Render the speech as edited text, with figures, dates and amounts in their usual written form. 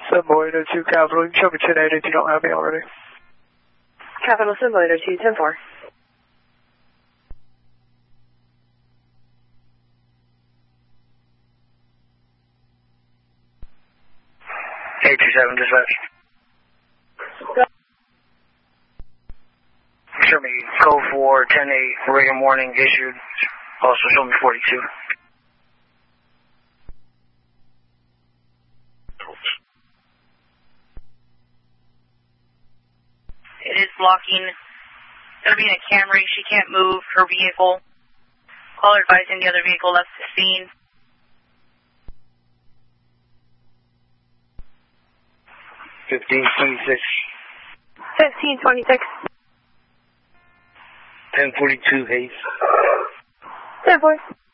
782 Capital, you can show me 1080 if you don't have me already. Capital 782, 10-4. Hey, 27 dispatch. Show me code for 10-8, radio warning issued. Also show me 42. It is blocking. It'll be in a Camry. She can't move her vehicle. Caller advising the other vehicle left the scene. 1526. 1526. 1042 Hayes. 10-4.